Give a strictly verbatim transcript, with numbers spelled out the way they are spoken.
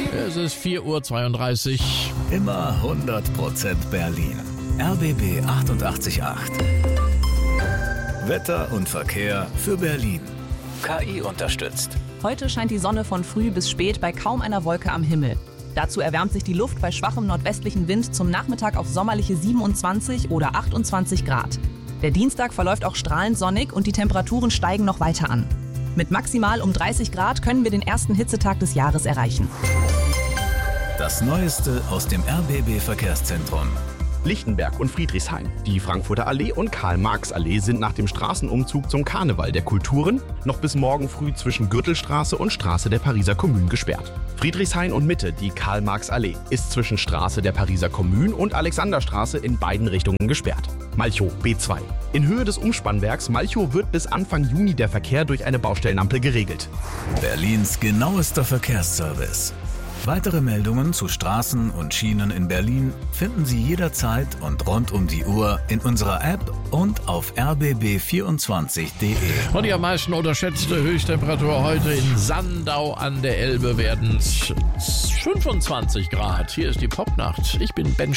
Es ist vier Uhr zweiunddreißig. Immer hundert Prozent Berlin. R B B achtundachtzig Komma acht. Wetter und Verkehr für Berlin. K I unterstützt. Heute scheint die Sonne von früh bis spät bei kaum einer Wolke am Himmel. Dazu erwärmt sich die Luft bei schwachem nordwestlichen Wind zum Nachmittag auf sommerliche siebenundzwanzig oder achtundzwanzig Grad. Der Dienstag verläuft auch strahlend sonnig und die Temperaturen steigen noch weiter an. Mit maximal um dreißig Grad können wir den ersten Hitzetag des Jahres erreichen. Das Neueste aus dem R B B-Verkehrszentrum. Lichtenberg und Friedrichshain, die Frankfurter Allee und Karl-Marx-Allee sind nach dem Straßenumzug zum Karneval der Kulturen noch bis morgen früh zwischen Gürtelstraße und Straße der Pariser Kommune gesperrt. Friedrichshain und Mitte, die Karl-Marx-Allee, ist zwischen Straße der Pariser Kommune und Alexanderstraße in beiden Richtungen gesperrt. Malchow B zwei. In Höhe des Umspannwerks Malchow wird bis Anfang Juni der Verkehr durch eine Baustellenampel geregelt. Berlins genauester Verkehrsservice. Weitere Meldungen zu Straßen und Schienen in Berlin finden Sie jederzeit und rund um die Uhr in unserer App und auf r b b vierundzwanzig punkt d e. Und die am meisten unterschätzte Höchsttemperatur heute in Sandau an der Elbe werden fünfundzwanzig Grad. Hier ist die Popnacht. Ich bin Ben